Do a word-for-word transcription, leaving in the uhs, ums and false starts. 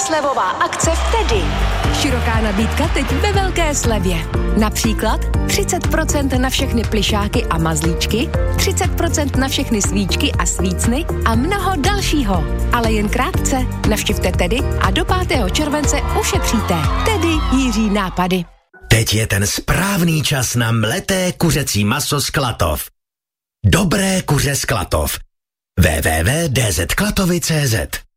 slevová akce v Tedy. Široká nabídka teď ve velké slevě. Například třicet procent na všechny plyšáky a mazlíčky, třicet procent na všechny svíčky a svícny a mnoho dalšího. Ale jen krátce. Navštivte Tedy a do pátého července ušetříte. Tedy Jiří nápady. Teď je ten správný čas na mleté kuřecí maso z Klatov. Dobré kuře z Klatov. w w w tečka d z klatovy tečka c z